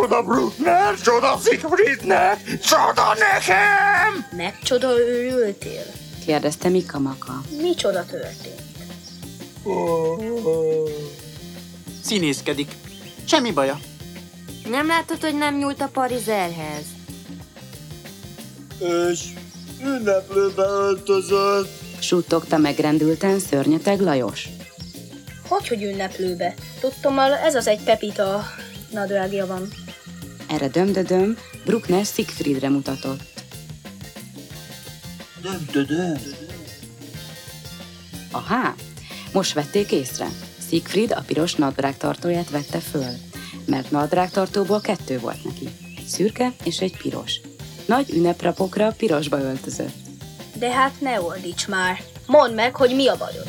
Csoda Bruckner, csoda Siegfriednek, csoda nekem! Megcsoda őrültél? Kérdezte Mika Maka. Micsoda történt? Színészkedik. Semmi baja. Nem látod, hogy nem nyúlt a parizerhez? És ünneplőbe öltözött. Suttogta megrendülten szörnyeteg Lajos. Hogy ünneplőbe? Tudtommal ez az egy Pepita nadrágja van. Erre Döm-döm Bruckner Siegfriedre mutatott. Döm. Ahá, most vették észre. Siegfried a piros nadrágtartóját vette föl, mert nadrágtartóból 2 volt neki. Egy szürke és egy piros. Nagy ünneprapokra pirosba öltözött. De hát ne ordíts már. Mondd meg, hogy mi a bajod.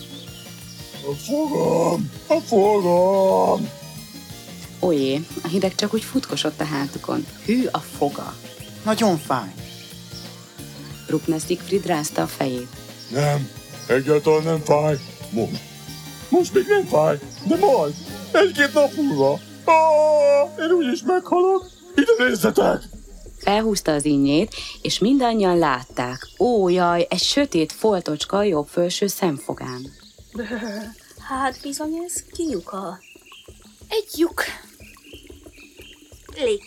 A fogam! Ojé, a hideg csak úgy futkosott a hátukon. Hű a foga. Nagyon fáj. Bruckner Siegfried rázta a fejét. Nem, egyáltalán nem fáj. Most még nem fáj, de majd. 1-2 nap múlva. Én úgyis meghalok. Ide nézzetek! Felhúzta az innyét, és mindannyian látták. Ó, jaj, egy sötét foltocska a jobb felső szemfogán. Hát bizony ez kinyuka. Egy lyuk. Lik.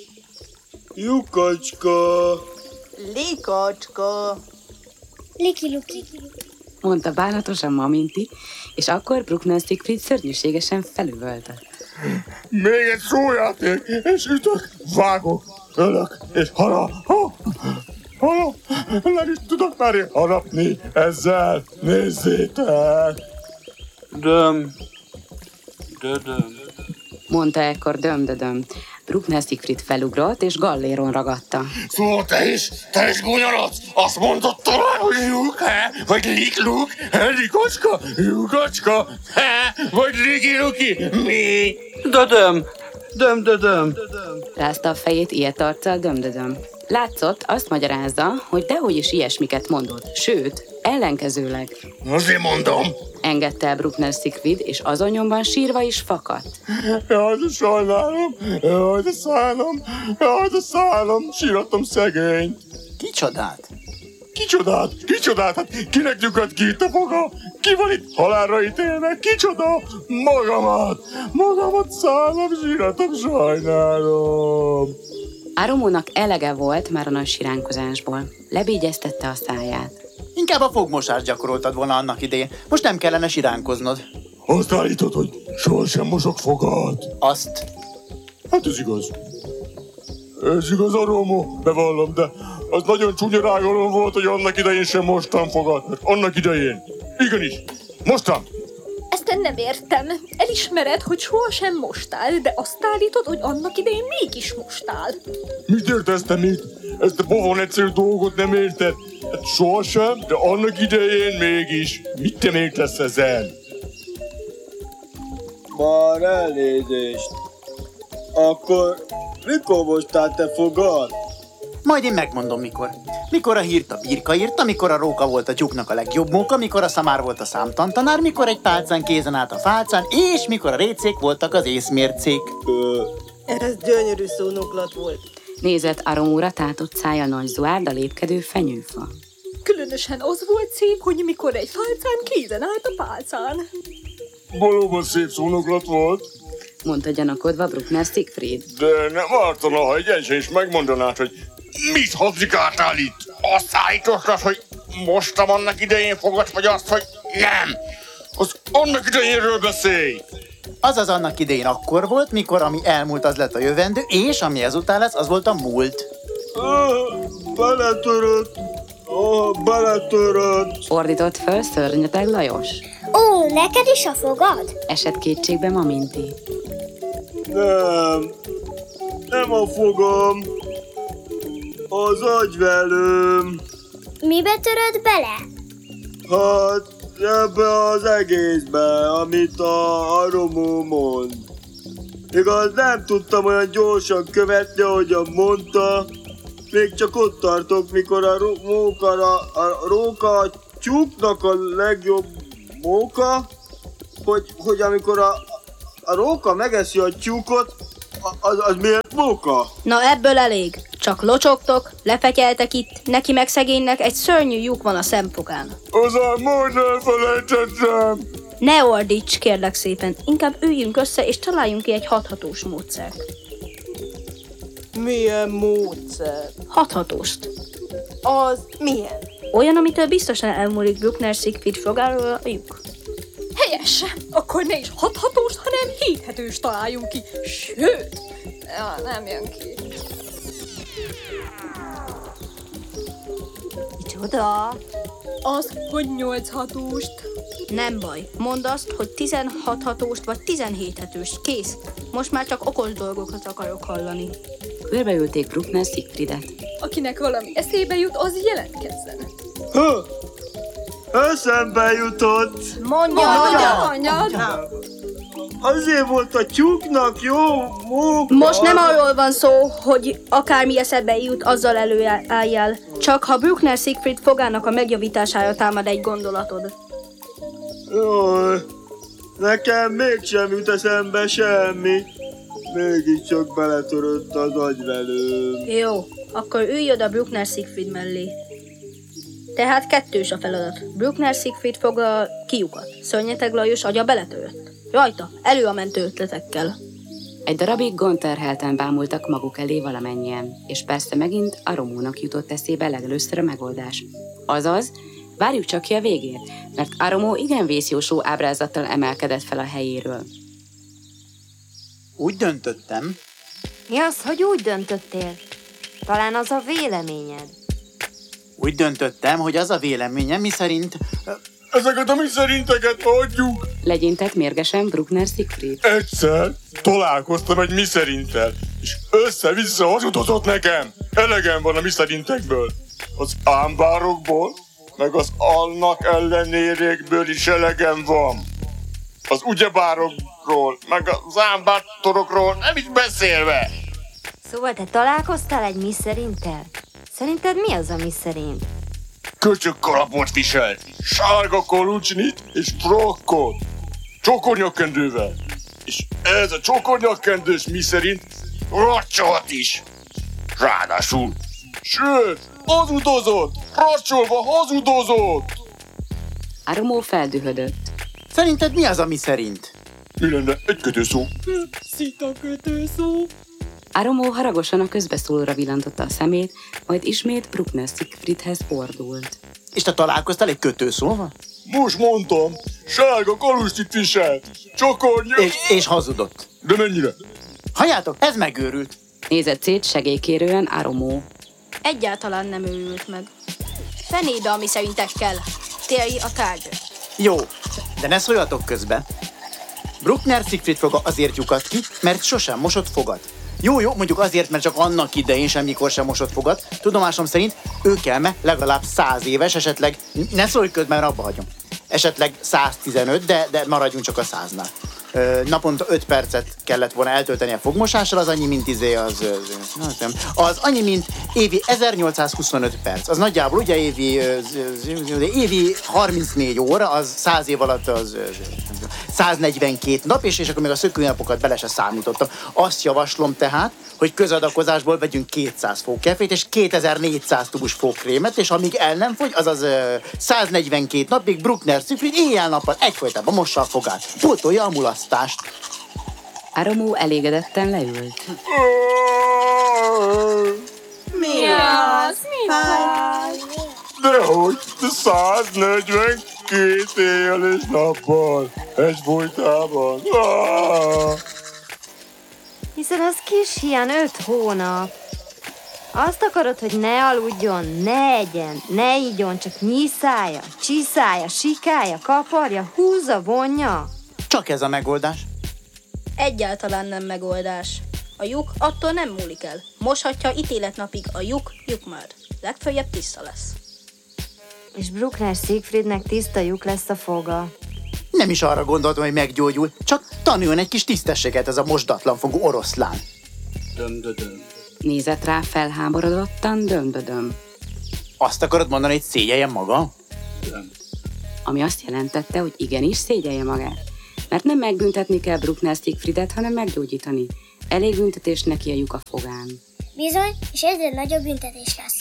Lyukacska. Likacska. Liki-luki. Mondta bánatosan Maminti, és akkor Bruckner Siegfried szörnyűségesen felüvöltött. Még egy szójáték, és ütök, vágok, ölök, és harap. Nem is tudok már harapni ezzel. Nézzétek! Döm. Mondta ekkor Döm-döm. Bruckner Siegfried felugrott, és galléron ragadta. Szóval te is gúnyorodsz? Azt mondod talán, hogy lyuk, vagy likluk, likocska, lyukacska, vagy likiluki, mi? Döm. Rázta a fejét ilyet arccal Döm-döm. Látszott, azt magyarázza, hogy dehogy is ilyesmiket mondott, sőt, ellenkezőleg. Azért mondom. Engedte el Bruckner Siegfried, és azon nyomban sírva is fakadt. Jaj, de sajnálom, jaj, de szállam, sírattam szegényt. Kicsodát? Kicsodát, hát kinek lyukat ki itt a foga? Ki van itt halálra ítélve? Kicsoda? Magamat szállam, síratom, sajnálom. Áromónak elege volt már a nagy siránkozásból. Lebégyeztette a száját. Inkább a fogmosást gyakoroltad volna annak idején. Most nem kellene siránkoznod. Azt állítod, hogy sohasem mosok fogad. Azt. Hát ez igaz. Ez igaz, Arómó, bevallom, de az nagyon csúnya rágalom volt, hogy annak idején sem mostam fogad. Mert annak idején. Igenis, mostam. Ezt én nem értem. Elismered, hogy sohasem mostál, de azt állítod, hogy annak idején mégis mostál. Mit értesz te mit? Ezt a bovon egyszerű dolgot nem érted? Hát sohasem, de annak idején mégis. Mit te értesz ezzel? Már elnézést. Akkor mikor mostál te fogad? Majd én megmondom mikor. Mikor a hírt a birka írta, mikor a róka volt a tyúknak a legjobb móka, mikor a szamár volt a számtantanár, mikor egy pálcán kézen állt a fálcán, és mikor a récék voltak az észmércék. Ez gyönyörű szónoklat volt. Nézett Aromóra tátott szája nagy zuárd a lépkedő fenyőfa. Különösen az volt szép, hogy mikor egy fálcán kézen állt a pálcán. Valóban szép szónoklat volt. Mondta gyanakodva Bruckner Siegfried. De nem ártana, ha egyensen is megmondanád, hogy mit hadzikáltál itt? Azt állítottad, hogy mostam annak idején fogad, vagy azt, hogy nem. Az annak idejénről beszélj. Azaz annak idején akkor volt, mikor ami elmúlt az lett a jövendő, és ami ezután lesz, az volt a múlt. Beletörött. Ordított föl szörnyeteg Lajos. Ó, neked is a fogad? Esett kétségbe Maminti. Nem a fogam. Az agyvelőm. Mibe töröd bele? Hát ebbe az egészbe, amit a Aromó mond. Igaz, nem tudtam olyan gyorsan követni, ahogyan mondta. Még csak ott tartok, mikor a róka a tyúknak a legjobb móka, hogy amikor a róka megeszi a tyúkot, Az miért móka? Na ebből elég. Csak locsogtok, lefetyeltek itt, neki meg szegénynek egy szörnyű lyuk van a szemfogán. Az a mód elfelejtettem. Ne ordíts, kérlek szépen, inkább üljünk össze és találjunk ki egy hathatós módszert. Milyen módszer? Hathatóst. Az milyen? Olyan, amitől biztosan elmúlik Bruckner Siegfried fogáról a lyuk. Helyes! Akkor ne is hathatóst, hanem héthetőst találjunk ki. Sőt, nem jön ki. Micsoda? Az, hogy 8 hatóst. Nem baj, mondd azt, hogy 16 hatóst vagy 17 hetőst. Kész. Most már csak okos dolgokat akarok hallani. Körbeülték Bruckner Siegfriedet. Akinek valami eszébe jut, az jelentkezzen. Eszembe jutott. Mondjad! Azért volt a tyúknak jó móka. Most nem arról van szó, hogy akármi eszedbe jut, azzal előálljál. Csak ha Bruckner Siegfried fogának a megjavítására támad egy gondolatod. Jaj, nekem mégsem jut eszembe semmi. Mégiscsak beletörött az agyvelőm. Jó, akkor ülj oda Bruckner Siegfried mellé. Tehát kettős a feladat. Bruckner Siegfried fogja a kiukat. Szörnyeteg Lajos agya beletörött. Rajta, elő a mentő ötletekkel. Egy darabig gondterhelten bámultak maguk elé valamennyien, és persze megint Aromónak jutott eszébe legelőször a megoldás. Azaz, várjuk csak ki a végét, mert Aromó igen vészjósó ábrázattal emelkedett fel a helyéről. Úgy döntöttem, Mi az, hogy úgy döntöttél? Talán az a véleményed. hogy az a véleményem, miszerint Ezeket a mi szerinteket adjuk. Legyintett mérgesen Bruckner Siegfried. Egyszer találkoztam egy miszerintel, és össze-vissza hazudott nekem. Elegem van a miszerintekből. Az ámbárokból, meg az annak ellenérékből is elegem van. Az ugyebárokról, meg az ámbátorokról nem is beszélve. Szóval te találkoztál egy miszerinttel? Szerinted mi az a miszerint? Köcsög kalapot viselt, sárga kolucsnit és frokkot, csokornyakkendővel. És ez a csokornyakkendős miszerint racsolt is. Ráadásul, sőt, hazudozott, racsolva hazudozott. Aromó feldühödött. szerinted mi az, ami szerint? Mi lenne egy kötőszó? Aromó haragosan a közbeszólóra villantotta a szemét, majd ismét Bruckner Siegfriedhez fordult. És te találkoztál egy kötőszóval? Most mondtam, sárga kolucsnit viselt, csokornyak... És hazudott. De mennyire? Halljátok, ez megőrült. Nézett szét segélykérően Aromó. Egyáltalán nem őrült meg. Fenébe a miszerintekkel. Térj a tárgyra. Jó, de ne szóljatok közbe. Bruckner Siegfried foga azért lyukat ki, mert sosem mosott fogat. Jó, mondjuk azért, mert csak annak idején semmikor sem mosott fogat. Tudomásom szerint ő kelme legalább 100 éves, esetleg, ne szólj közben, mert abba hagyom. Esetleg 115, de maradjunk csak a 100-nál. Naponta 5 percet kellett volna eltölteni a fogmosással, az annyi, mint az annyi, mint évi 1825 perc. Az nagyjából ugye évi 34 óra, az 100 év alatt az 142 nap, és akkor még a szökőnapokat bele se számítottam. Azt javaslom tehát, hogy közadakozásból vegyünk 200 fókefét és 2400 tubus fókrémet, és amíg el nem fogy, azaz 142 napig Bruckner Siegfried éjjel-nappal egyfolytában mossa a fogát. Pótolja a mulasztást. Aromó elégedetten leült. Mi az? Dehogy, de 142 éjjel és nappal, egyfolytában. Hiszen az kis hián 5 hónap. Azt akarod, hogy ne aludjon, ne egyen, ne igyon, csak nyiszálja, csiszálja, sikálja, kaparja, húzza, vonja. Csak ez a megoldás. Egyáltalán nem megoldás. A lyuk attól nem múlik el. Moshatja ítéletnapig a lyuk már. Legfeljebb tiszta lesz. És Bruckner Siegfriednek tiszta lyuk lesz a foga. Nem is arra gondoltam, hogy meggyógyul, csak tanuljon egy kis tisztességet ez a mosdatlan fogú oroszlán. Nézett rá felháborodottan, dömbödöm. Azt akarod mondani, hogy szégyeljem maga? Ami azt jelentette, hogy igenis szégyelje magát. Mert nem megbüntetni kell Bruckner Siegfriedet, hanem meggyógyítani. elég büntetés neki a lyuk a fogán. Bizony, és egyre nagyobb büntetés lesz.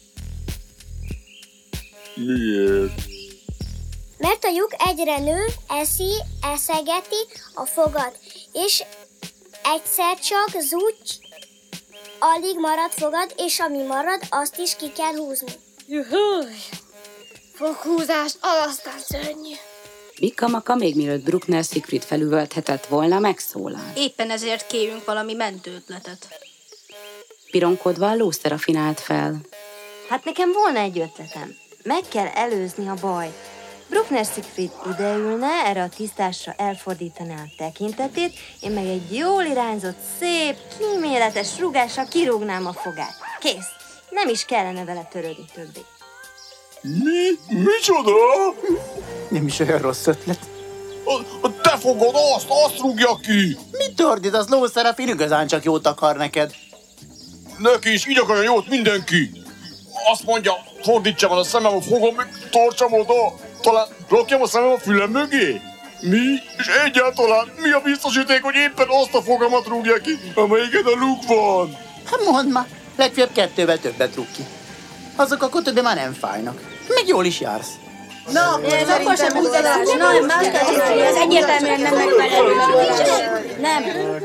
Miért? Mert a lyuk egyre nő, eszegeti a fogad, és egyszer csak zúgy, alig marad fogad, és ami marad, azt is ki kell húzni. Juhuj! Foghúzás, aztán szörnyű. Mikka-Maka még mielőtt Bruckner Siegfried felüvölthetett volna, megszólal. Éppen ezért kérünk valami mentőötletet. Pironkodva Ló Szerafin állt fel. Hát nekem volna egy ötletem. Meg kell előzni a bajt. Bruckner Siegfried ideülne, erre a tisztásra elfordítaná a tekintetét, én meg egy jól irányzott, szép, kíméletes rúgással kirúgnám a fogát. Kész. Nem is kellene vele törődni többé. Mi? Micsoda? Nem is olyan rossz ötlet. A te fogod azt rúgja ki! Mit ordít, az Ló Szerafin igazán csak jót akar neked. Neki is így akarja jót mindenki! Azt mondja, fordítsam el a szemem a fogam, meg tartsam oda! Talán rakjam a szemem a fülem mögé? Mi? És egyáltalán mi a biztosíték, hogy éppen azt a fogamat rúgja ki, amelyiken a luk van? Hát mondd ma, legfeljebb 2-vel többet rúg ki. Azok akkor többé már nem fájnak. Meg jól is jársz. Ez akkor sem húzadás. Nem, más kell csinálni. Ez egyértelműen nem megfelelő. Nem.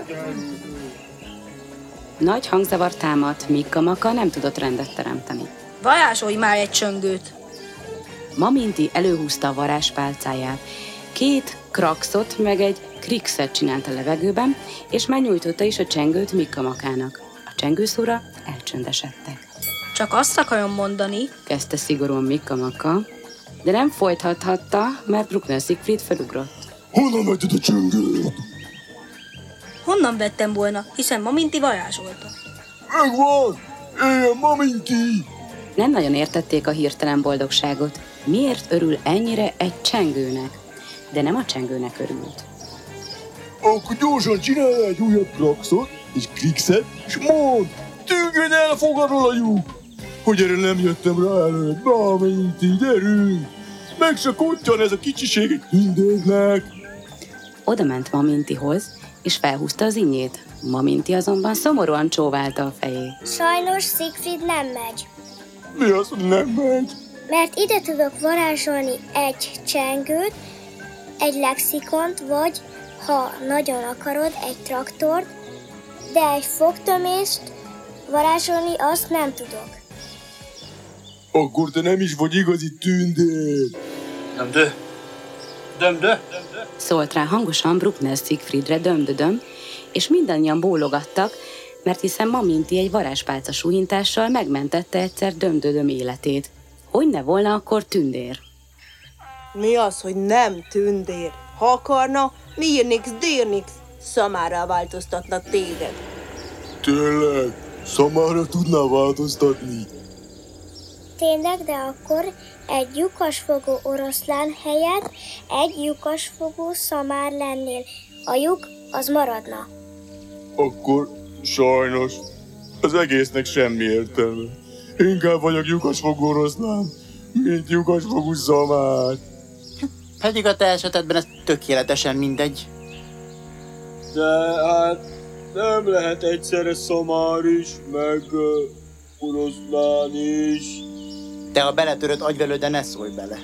Nagy hangzavar támadt, Mikka-Maka nem tudott rendet teremteni. Varázsolj már egy csöngőt. Maminti előhúzta a varázspálcáját. 2 kraxot meg egy krixet csinált a levegőben, és megnyújtotta is a csengőt Mikka-Makának. A csengőszóra elcsöndesedtek. Csak azt akarom mondani, Kezdte szigorúan Mikka-Maka, de nem folytathatta, mert Bruckner Siegfried felugrott. Honnan vetted a csöngőt? honnan vettem volna, hiszen Maminti varázsolta. Megvan! Éljen Maminti! Nem nagyon értették a hirtelen boldogságot. Miért örül ennyire egy csengőnek? De nem a csengőnek örült. Akkor gyorsan csinálj egy újabb kraxot, és krixet, és mondd, tűnjön el a fogadról a lyuk! Hogy erre nem jöttem rá előtt, Maminti, gyerünk! Meg se kuttyan ez a kicsiség egy tündérnek! Oda ment Mamintihoz, és felhúzta az innyét. Maminti azonban szomorúan csóválta a fejét. Sajnos Siegfried nem megy, Mi az, hogy nem megy? mert ide tudok varázsolni egy csengőt, egy lexikont, vagy, ha nagyon akarod, egy traktort, de egy fogtömést varázsolni azt nem tudok. Akkor te nem is vagy igazi tündér! Dömdö. Szólt rá hangosan Bruckner Siegfriedre dömdödöm, és mindannyian bólogattak, mert hiszen Maminti egy varázspálca súhintással megmentette egyszer dömdödöm életét. Hogy ne volna akkor tündér? Mi az, hogy nem tündér? Ha akarna, Mirnix, Dirnix, szamára változtatna téged. Tényleg? Szamára tudná változtatni? Tényleg, de akkor egy lyukasfogó oroszlán helyett egy lyukasfogó szamár lennél. A lyuk az maradna. Akkor sajnos az egésznek semmi értelme. Inkább vagyok lyukasfogó oroszlán, mint lyukasfogú szamár. Pedig a te esetedben ez tökéletesen mindegy. De hát nem lehet egyszerre szamár is, meg oroszlán is. Te a beletörött agyvelőde ne szólj bele.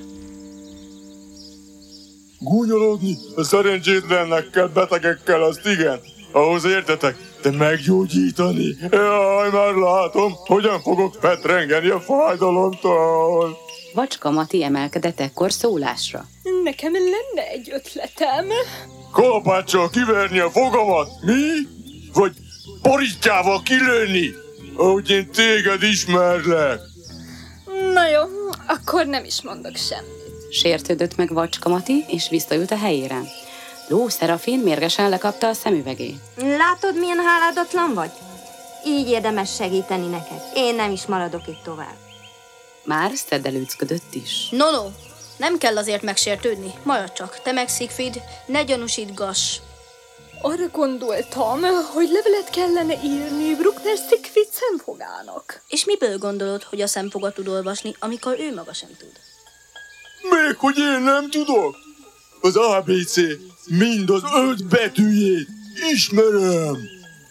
Gúnyolódni a szerencsétlenekkel, betegekkel, azt igen. Ahhoz értetek, de meggyógyítani. Jaj, már látom, hogyan fogok fetrengeni a fájdalomtól. Vacska Mati emelkedett ekkor szólásra. Nekem lenne egy ötletem. Kalapáccsal kiverni a fogamat, mi? Vagy parittyával kilőni, ahogy én téged ismerlek. Na jó, akkor nem is mondok semmit. Sértődött meg Vacska Mati, és visszaült a helyére. Ló Szerafin mérgesen lekapta a szemüvegét. Látod, milyen háládatlan vagy? Így érdemes segíteni neked. Én nem is maradok itt tovább. Már szedelőcködött is. No, nem kell azért megsértődni. Maradj csak, te meg Siegfried, ne gyanúsítgass. Arra gondoltam, hogy levelet kellene írni Bruckner Siegfried szemfogának. És miből gondolod, hogy a szemfoga tud olvasni, amikor ő maga sem tud? Még hogy én nem tudok? Az ABC mind az 5 betűjét ismerem.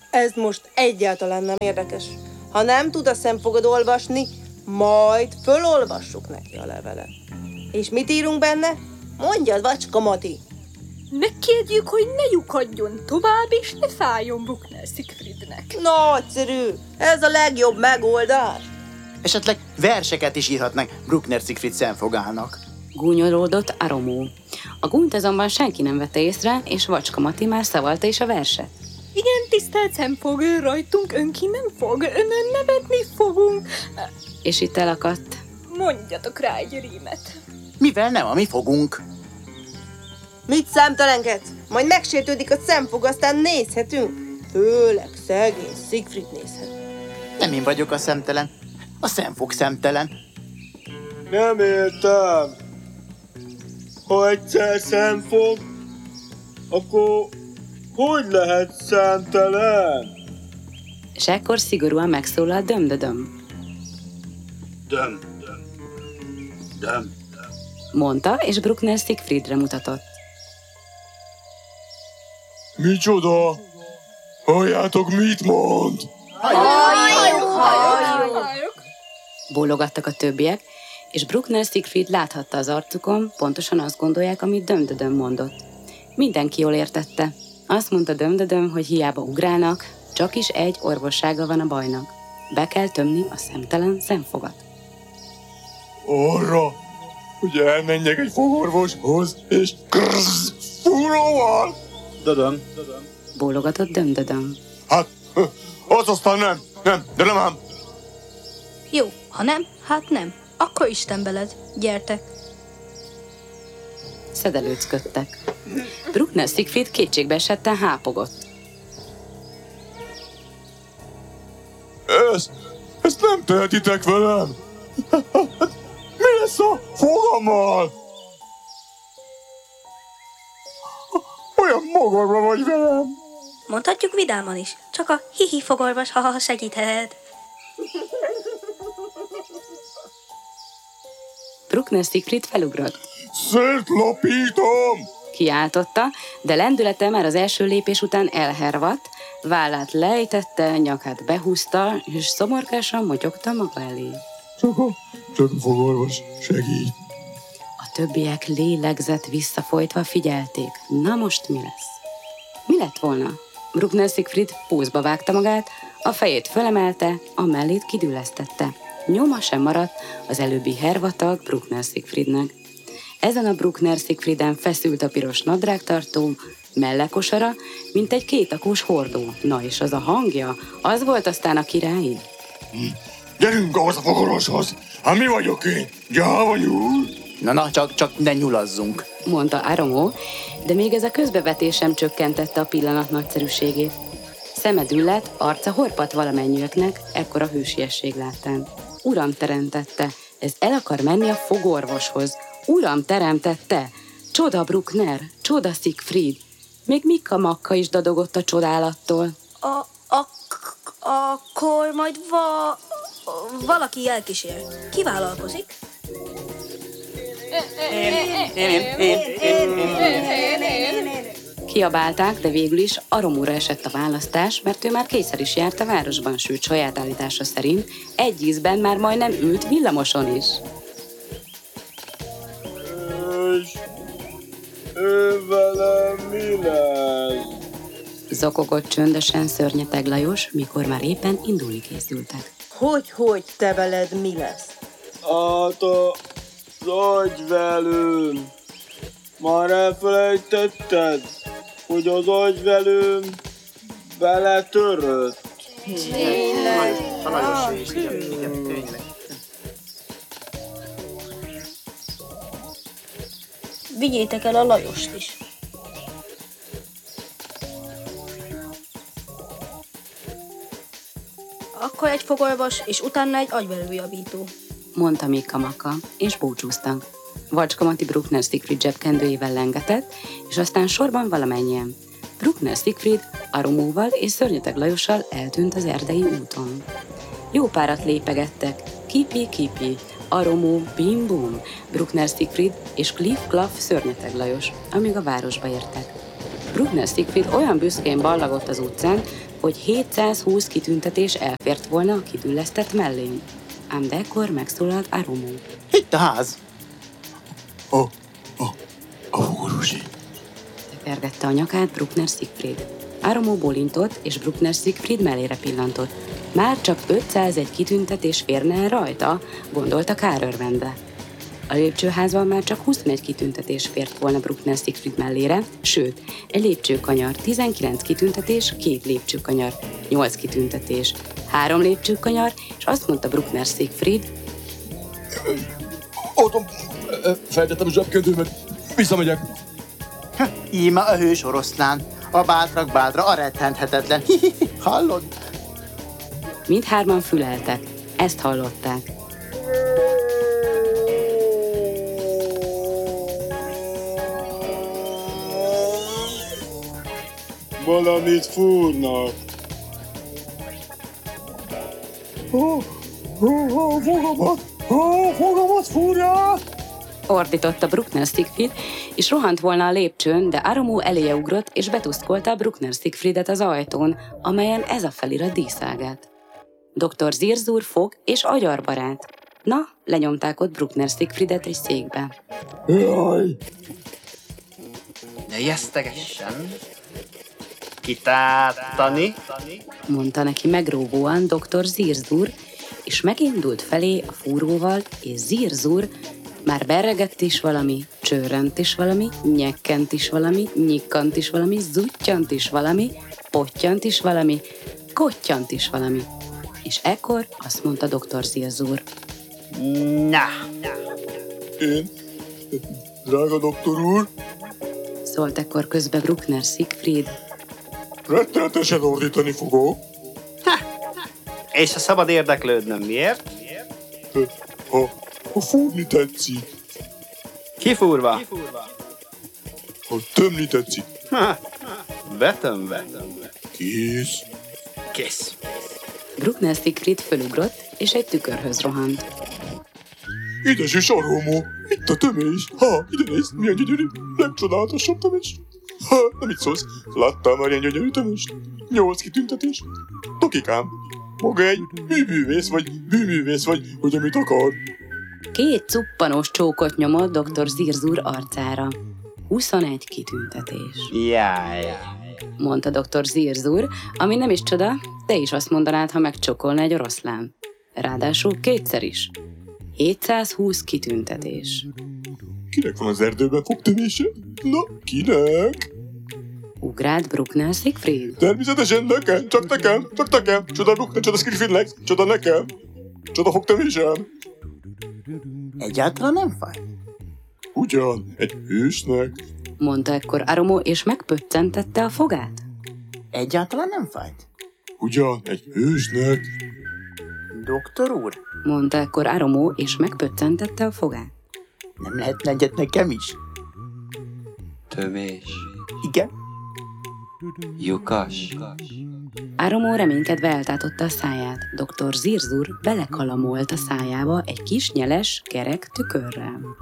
Ez most egyáltalán nem érdekes. Ha nem tud a szemfogad olvasni, majd fölolvassuk neki a levelet. És mit írunk benne? Mondjad, Vacska Mati! Megkérjük, hogy ne lyukadjon tovább, és ne fájjon Bruckner Siegfriednek. Nagyszerű! Ez a legjobb megoldás! Esetleg verseket is írhatnak Bruckner Siegfried szemfogának. Gúnyolódott Aromó. A gúnyt azonban senki nem vette észre, és Vacska Mati már szavalta is a verset. Igen, tisztelt szemfog, rajtunk önki nem fog, önön nevetni fogunk. És itt elakadt. Mondjatok rá egy rímet. Mivel nem a mi fogunk. Mit számtalankedsz? Majd megsértődik a szemfog, aztán nézhetünk. Főleg szegény Siegfried nézhet. Nem én vagyok a szemtelen. A szemfog szemtelen. Nem értem. Ha egyszer szemfog, akkor hogy lehet szemtelen? És ekkor szigorúan megszólalt Döm-dödöm. Döm. Mondta, és Bruckner Siegfriedre mutatott. Micsoda? Halljátok, mit mond? Bólogattak a többiek, és Bruckner Siegfried láthatta az arcukon, pontosan azt gondolják, amit Döm-dödöm mondott. Mindenki jól értette. Azt mondta Döm-dödöm, hogy hiába ugrálnak, csak is egy orvossága van a bajnak. Be kell tömni a szemtelen szemfogat. Arra, hogy elmenjek egy fogorvoshoz, és fúróval. Dödöm. Bólogatott Döm-dödöm. Hát, az aztán nem, de nem ám. Jó, ha nem, hát nem. Akkor Isten beled. Gyertek. Szedelőcködtek. Bruckner Siegfried kétségbe esetten hápogott. Ezt nem tehetitek velem. Mi lesz a fogammal? Olyan mogorba vagy velem. Mondhatjuk vidáman is. Csak a hihi fogorvos, ha segíthet. Bruckner Siegfried felugrott. Szétlapítom! Kiáltotta, de lendülete már az első lépés után elhervadt, vállát lejtette, nyakát behúzta, és szomorkásan motyogta maga elé. Csak a fogorvos segít. A többiek lélegzett visszafolytva figyelték. Na most mi lesz? Mi lett volna? Bruckner Siegfried púzba vágta magát, a fejét fölemelte, a mellét kidüllesztette. Nyoma sem maradt az előbbi hervatag Bruckner Siegfriednek. Ezen a Bruckner Siegfrieden feszült a piros nadrágtartó, mellekosara, mint egy kétakós hordó. Na és az a hangja, az volt aztán a királyi. Gyerünk ahhoz a fogorvoshoz! Hát mi vagyok én? Gyáva nyúl! Na, csak ne nyulazzunk. Mondta Aromó, de még ez a közbevetés sem csökkentette a pillanat nagyszerűségét. Szeme düllett, arca horpadt valamennyieknek, ekkora hősiesség láttán. Uram teremtette, ez el akar menni a fogorvoshoz. Uram teremtette, csoda Bruckner, csoda Siegfried. Még Mikka-Makka is dadogott a csodálattól. Akkor majd valaki elkísér. Ki vállalkozik? Kiabálták, de végül is Aromóra esett a választás, mert ő már kétszer is járt a városban, sőt saját állítása szerint egy ízben már majdnem ült villamoson is. És ő velem mi lesz? Zokogott csöndesen Szörnyeteg Lajos, mikor már éppen indulni készültek. Hogy te veled mi lesz? Hát az agyvelőm. Már elfelejtetted, hogy az agyvelőm beletörött? Vigyétek el a Lajost is. Akkor egy fogorvos, és utána egy agyvelőjavító. Mondta Mikka-Makka, és búcsúztak. Vacska Mati Bruckner Siegfried zsebkendőjével lengetett, és aztán sorban valamennyien. Bruckner Siegfried Aromóval és Szörnyeteg Lajossal eltűnt az erdei úton. Jó párat lépegettek, kipi-kipi, Aromó, bim-bum, Bruckner Siegfried és Kliff-Klaff Szörnyeteg Lajos, amíg a városba értek. Bruckner Siegfried olyan büszkén ballagott az utcán, hogy 720 kitüntetés elfért volna a kidüllesztett mellén. Ám de ekkor megszólalt Arumu. Itt a ház. A fogorvosi. Tepergette a nyakát Bruckner Siegfried. Arumu bólintott, és Bruckner Siegfried mellére pillantott. Már csak 501 kitüntetés férne el rajta, gondolta kárörvendve. A lépcsőházban már csak 21 kitüntetés fért volna Bruckner Siegfried mellére, sőt, egy lépcsőkanyar, 19 kitüntetés, 2 lépcsőkanyar, 8 kitüntetés, 3 lépcsőkanyar, és azt mondta Bruckner Siegfried, Adom, feltettem a zsebkedőmet, visszamegyek. Íme a hős oroszlán. A bátrak bátra, a rettenthetetlen. Hallod? mindhárman füleltek. Ezt hallották. Valamit fúrnak. Fogamat fúrják! Ordította Bruckner Siegfried, és rohant volna a lépcsőn, de Arumu eléje ugrott, és betuszkolta Bruckner Siegfriedet az ajtón, amelyen ez a felirat díszálgát. Dr. Zirzur fog és agyarbarát. Na, lenyomták ott Bruckner Siegfriedet egy székbe. Jaj! Ne jesztegessen. Kitátani. Mondta neki megróvóan Dr. Zirzur, és megindult felé a fúróval, és Zirzur már berregett is valami, csörrent is valami, nyekkent is valami, nyikkant is valami, zuttyant is valami, pottyant is valami, kottyant is valami. És ekkor azt mondta Dr. Zirzur. Na. Én, drága doktor úr, Szólt ekkor közbe Bruckner Siegfried. rettenetesen ordítani fogok. És ha szabad érdeklődnöm, miért? Ha fúrni tetszik, Kifúrva. ha tömni tetszik, Betömve. kész. Kész. Bruckner Siegfried fölugrott, és egy tükörhöz rohant. Édes Arumu, itt a tömés. Ide nézd, milyen gyönyörű, legcsodálatosabb tömés. Nem így szólsz, láttál már ilyen gyönyörű tömést? 8 kitüntetés. Tokikám, maga egy műművész vagy, hogy amit akar. 2 cuppanós csókot nyomott Dr. Zirzur arcára. 21 kitüntetés, Jaj. mondta Dr. Zirzur, ami nem is csoda, te is azt mondanád, ha megcsokolna egy oroszlán. Ráadásul 2-szer is. 720 kitüntetés. Kinek van az erdőben fogtömése? Na, kinek? Ugrált Bruckner Siegfried. Természetesen nekem, csak nekem. Csoda Bruckner, csoda Siegfriednek, csoda nekem. Csoda fogtömésem. Egyáltalán nem fáj. Ugyan, egy hősnek. Mondta ekkor Arumu, és megpöccentette a fogát. Egyáltalán nem fájt. Ugyan, egy hősnek. Doktor úr, Mondta ekkor Arumu, és megpöccentette a fogát. nem lehetne egyet nekem is? Tömés. Igen? Lyukas. Arumu reménykedve eltátotta a száját. Dr. Zirzur belekalamolt a szájába egy kis nyeles, kerek tükörrel.